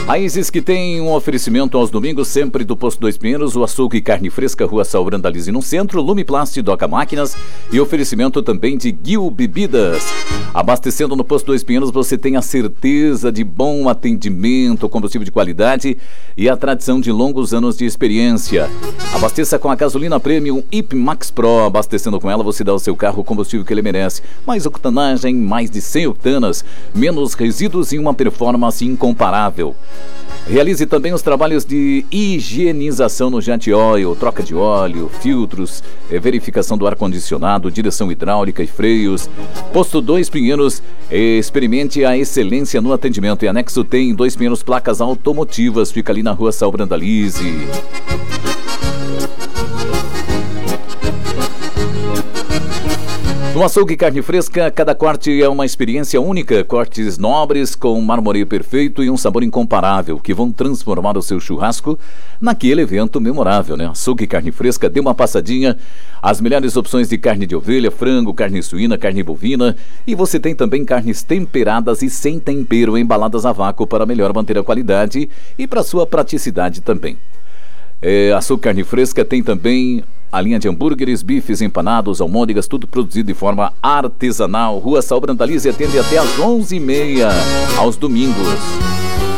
Raízes que tem um oferecimento aos domingos, sempre do Posto Dois Pinheiros, o açougue e carne fresca, Rua Saul Brandalize no centro, Lumiplast, Doca Máquinas e oferecimento também de Guil Bebidas. Abastecendo no Posto Dois Pinheiros, você tem a certeza de bom atendimento, combustível de qualidade e a tradição de longos anos de experiência. Abasteça com a gasolina Premium IP Max Pro. Abastecendo com ela, você dá ao seu carro o combustível que ele merece. Mais octanagem, mais de 100 octanas, menos resíduos e uma performance incomparável. Realize também os trabalhos de higienização no Jet Oil, troca de óleo, filtros, verificação do ar-condicionado, direção hidráulica e freios. Posto Dois Pinheiros, experimente a excelência no atendimento. E anexo tem Dois Pinheiros placas automotivas, fica ali na Rua Saul Brandalize. No açougue carne fresca, cada corte é uma experiência única. Cortes nobres com marmoreio perfeito e um sabor incomparável que vão transformar o seu churrasco naquele evento memorável, né? Açougue carne fresca, dê uma passadinha. As melhores opções de carne de ovelha, frango, carne suína, carne bovina. E você tem também carnes temperadas e sem tempero, embaladas a vácuo para melhor manter a qualidade e para sua praticidade também. Açougue carne fresca tem também a linha de hambúrgueres, bifes, empanados, almôndegas, tudo produzido de forma artesanal. Rua Saul Brandalize atende até às 11h30 aos domingos.